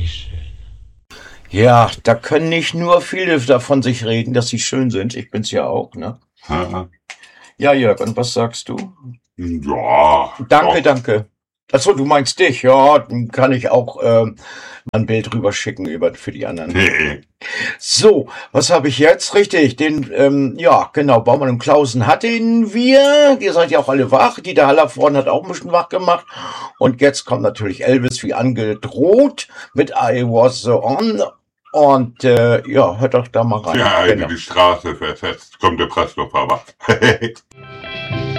die schön. Ja, da können nicht nur viele davon sich reden, dass sie schön sind. Ich bin's ja auch, ne? Ja, Ja, Jörg, und was sagst du? ja, Danke, doch. danke. Achso, du meinst dich, ja, dann kann ich auch mal ein Bild rüberschicken für die anderen. Nee. So, was habe ich jetzt? Richtig, ja, genau, Baumann und Klausen hatten wir. Ihr seid ja auch alle wach. Dieter Hallervorden hat auch ein bisschen wach gemacht. Und jetzt kommt natürlich Elvis wie angedroht mit I Was So On. Und ja, hört doch da mal rein. Ja, Genau. die Straße versetzt, kommt der Pressluftfahrer.